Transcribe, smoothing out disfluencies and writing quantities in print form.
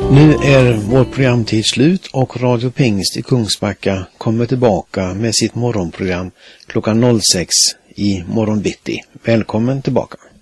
Nu är vår programtid slut och Radio Pingst i Kungsbacka kommer tillbaka med sitt morgonprogram klockan 06 i morgon bitti. Välkommen tillbaka.